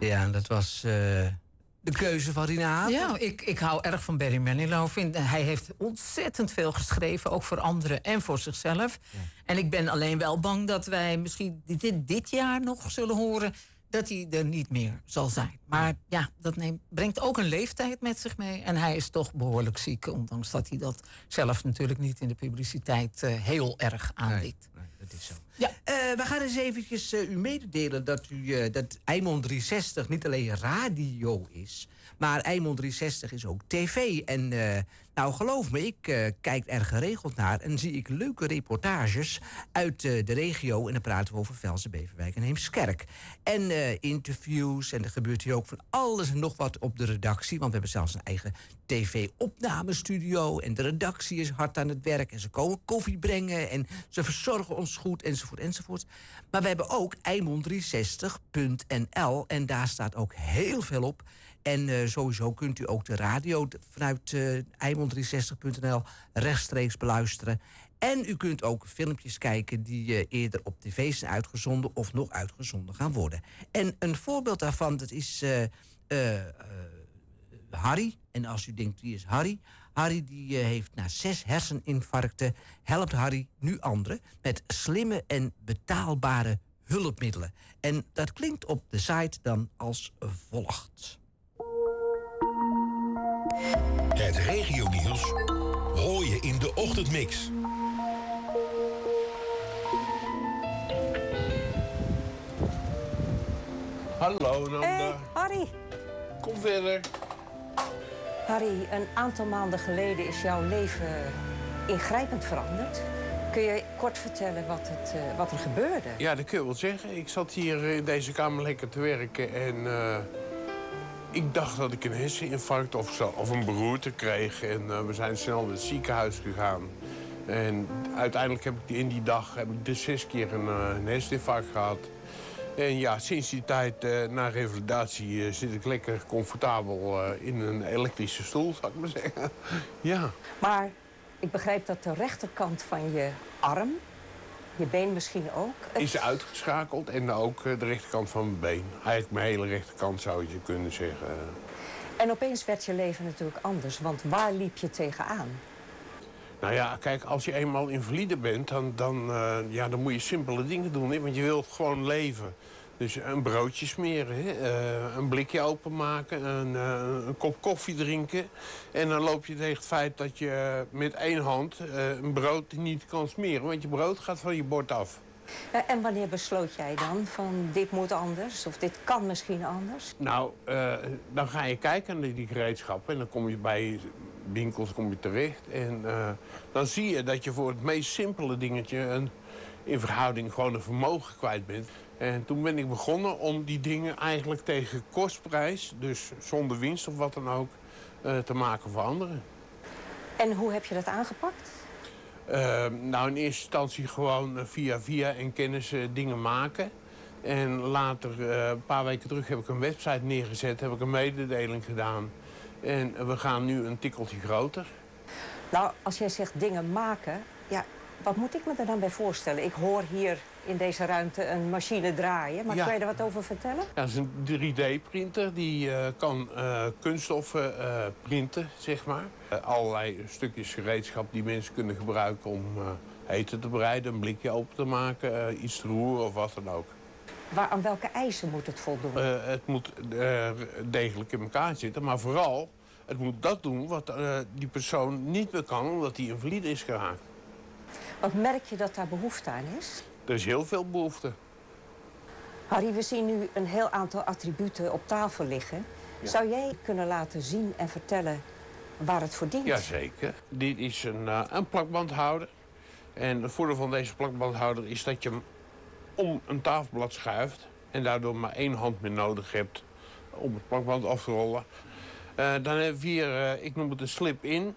Ja, dat was de keuze van Rina Haver. Ja, ik hou erg van Barry Manilow. Hij heeft ontzettend veel geschreven, ook voor anderen en voor zichzelf. Ja. En ik ben alleen wel bang dat wij misschien dit jaar nog zullen horen dat hij er niet meer zal zijn. Maar ja, dat brengt ook een leeftijd met zich mee. En hij is toch behoorlijk ziek, ondanks dat hij dat zelf natuurlijk niet in de publiciteit heel erg aanliet. Nee, dat is zo. Ja. We gaan eens eventjes u mededelen dat Eimond 360 niet alleen radio is, maar Eimond 360 is ook tv. En nou, geloof me, ik kijk er geregeld naar en zie ik leuke reportages uit de regio. En dan praten we over Velsen, Beverwijk en Heemskerk. En interviews, en er gebeurt hier ook van alles en nog wat op de redactie. Want we hebben zelfs een eigen tv-opnamestudio. En de redactie is hard aan het werk. En ze komen koffie brengen. En ze verzorgen ons goed, enzovoort, enzovoort. Maar we hebben ook eimond360.nl. En daar staat ook heel veel op. En sowieso kunt u ook de radio vanuit eimond360.nl rechtstreeks beluisteren. En u kunt ook filmpjes kijken die eerder op tv zijn uitgezonden of nog uitgezonden gaan worden. En een voorbeeld daarvan, dat is Harry. En als u denkt, wie is Harry? Harry die heeft na 6 herseninfarcten, helpt Harry nu anderen met slimme en betaalbare hulpmiddelen. En dat klinkt op de site dan als volgt. Het regionieuws hoor je in de ochtendmix. Hallo, Nanda. Hey, Harry. Kom verder. Harry, een aantal maanden geleden is jouw leven ingrijpend veranderd. Kun je kort vertellen wat er gebeurde? Ja, dat kun je wel zeggen. Ik zat hier in deze kamer lekker te werken en ik dacht dat ik een herseninfarct of een beroerte kreeg. En we zijn snel naar het ziekenhuis gegaan. En uiteindelijk heb ik in die dag dus 6 keer een herseninfarct gehad. En ja, sinds die tijd na revalidatie zit ik lekker comfortabel in een elektrische stoel, zou ik maar zeggen. Ja. Maar ik begrijp dat de rechterkant van je arm, je been misschien ook, is uitgeschakeld en ook de rechterkant van mijn been. Eigenlijk mijn hele rechterkant zou je kunnen zeggen. En opeens werd je leven natuurlijk anders, want waar liep je tegenaan? Nou ja, kijk, als je eenmaal invalide bent, dan moet je simpele dingen doen. Hè? Want je wilt gewoon leven. Dus een broodje smeren, hè? Een blikje openmaken, een kop koffie drinken. En dan loop je tegen het feit dat je met 1 hand een brood niet kan smeren. Want je brood gaat van je bord af. En wanneer besloot jij dan van dit moet anders? Of dit kan misschien anders? Nou, dan ga je kijken naar die gereedschappen. En dan kom je bij winkels terecht. En dan zie je dat je voor het meest simpele dingetje in verhouding gewoon een vermogen kwijt bent. En toen ben ik begonnen om die dingen eigenlijk tegen kostprijs, dus zonder winst of wat dan ook, te maken voor anderen. En hoe heb je dat aangepakt? Nou, in eerste instantie gewoon via en kennis dingen maken. En later, een paar weken terug, heb ik een website neergezet, heb ik een mededeling gedaan. En we gaan nu een tikkeltje groter. Nou, als jij zegt dingen maken, ja, wat moet ik me er dan bij voorstellen? Ik hoor hier in deze ruimte een machine draaien, maar kan je er wat over vertellen? Ja, dat is een 3D-printer, die kan kunststoffen printen, zeg maar. Allerlei stukjes gereedschap die mensen kunnen gebruiken om eten te bereiden, een blikje open te maken, iets te roeren of wat dan ook. Aan welke eisen moet het voldoen? Het moet degelijk in elkaar zitten, maar vooral, het moet dat doen wat die persoon niet meer kan omdat hij invalide is geraakt. Want merk je dat daar behoefte aan is? Er is heel veel behoefte. Harry, we zien nu een heel aantal attributen op tafel liggen. Ja. Zou jij kunnen laten zien en vertellen waar het voor dient? Jazeker. Dit is een plakbandhouder. En het voordeel van deze plakbandhouder is dat je hem om een tafelblad schuift en daardoor maar 1 hand meer nodig hebt om het plakband af te rollen. Dan hebben we hier, ik noem het een slip-in.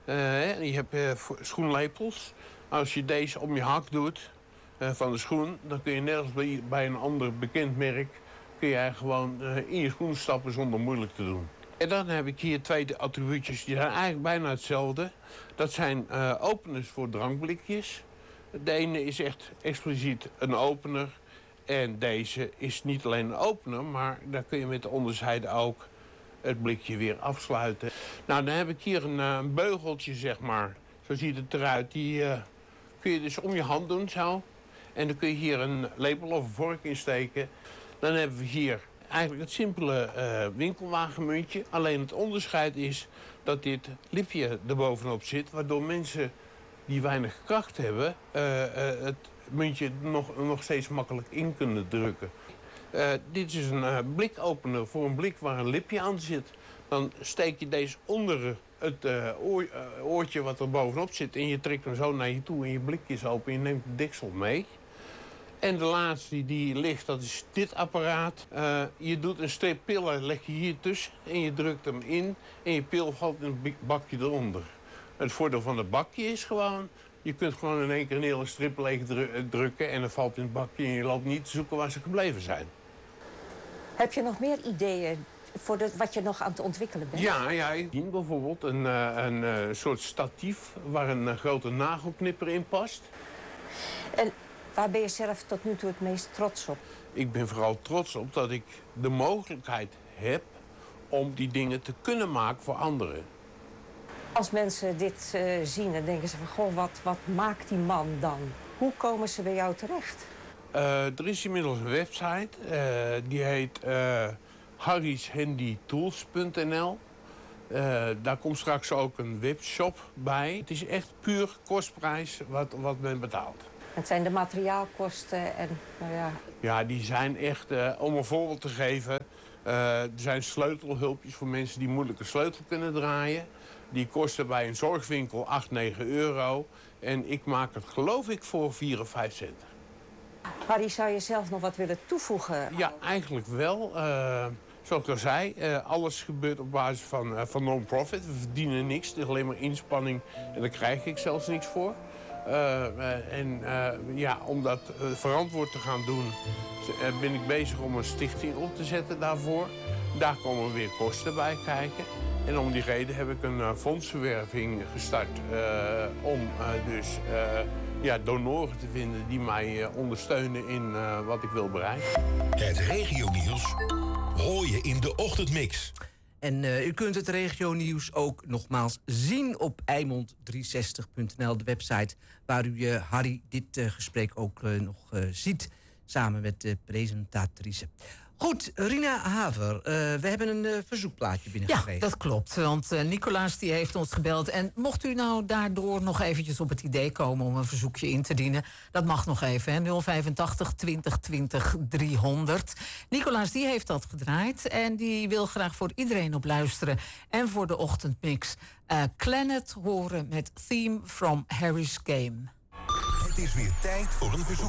Je hebt schoenlepels. Als je deze om je hak doet van de schoen, dan kun je net als bij een ander bekend merk, kun je gewoon in je schoen stappen zonder moeilijk te doen. En dan heb ik hier 2 attribuutjes, die zijn eigenlijk bijna hetzelfde. Dat zijn openers voor drankblikjes. De ene is echt expliciet een opener. En deze is niet alleen een opener, maar daar kun je met de onderzijde ook het blikje weer afsluiten. Nou, dan heb ik hier een beugeltje, zeg maar. Zo ziet het eruit. Die kun je dus om je hand doen, zo. En dan kun je hier een lepel of een vork in steken. Dan hebben we hier eigenlijk het simpele winkelwagenmuntje. Alleen het onderscheid is dat dit lipje erbovenop zit, waardoor mensen die weinig kracht hebben het muntje nog steeds makkelijk in kunnen drukken. Dit is een blikopener voor een blik waar een lipje aan zit. Dan steek je deze onder het oortje wat er bovenop zit en je trekt hem zo naar je toe en je blik is open en je neemt de deksel mee. En de laatste die ligt, dat is dit apparaat. Je doet een streep pillen, leg je hier tussen en je drukt hem in en je pil valt in een bakje eronder. Het voordeel van het bakje is gewoon, je kunt gewoon in één keer een hele strip leeg drukken en het valt in het bakje en je loopt niet te zoeken waar ze gebleven zijn. Heb je nog meer ideeën voor wat je nog aan het ontwikkelen bent? Ja, ik zie bijvoorbeeld een soort statief waar een grote nagelknipper in past. En waar ben je zelf tot nu toe het meest trots op? Ik ben vooral trots op dat ik de mogelijkheid heb om die dingen te kunnen maken voor anderen. Als mensen dit zien, dan denken ze van, goh, wat maakt die man dan? Hoe komen ze bij jou terecht? Er is inmiddels een website, die heet harryshandytools.nl. Daar komt straks ook een webshop bij. Het is echt puur kostprijs wat men betaalt. Het zijn de materiaalkosten en, nou ja... Ja, die zijn echt, om een voorbeeld te geven... er zijn sleutelhulpjes voor mensen die moeilijk een sleutel kunnen draaien. Die kosten bij een zorgwinkel 8, 9 euro. En ik maak het, geloof ik, voor 4 of 5 cent. Harry, zou je zelf nog wat willen toevoegen? Ja, eigenlijk wel. Zoals ik al zei, alles gebeurt op basis van non-profit. We verdienen niks, het is alleen maar inspanning en daar krijg ik zelfs niks voor. Om dat verantwoord te gaan doen, ben ik bezig om een stichting op te zetten daarvoor. Daar komen weer kosten bij kijken. En om die reden heb ik een fondsenwerving gestart om donoren te vinden die mij ondersteunen in wat ik wil bereiken. Het regionieuws hoor je in de ochtendmix. En u kunt het regionieuws ook nogmaals zien op eimond360.nl, de website waar u Harry dit gesprek ook nog ziet, samen met de presentatrice. Goed, Rina Haver, we hebben een verzoekplaatje binnengekregen. Ja, dat klopt, want Nicolaas die heeft ons gebeld. En mocht u nou daardoor nog eventjes op het idee komen om een verzoekje in te dienen, dat mag nog even, hè? 085 20 20 300. Nicolaas die heeft dat gedraaid en die wil graag voor iedereen op luisteren. En voor de ochtendmix Planet horen met Theme from Harry's Game. Het is weer tijd voor een verzoek.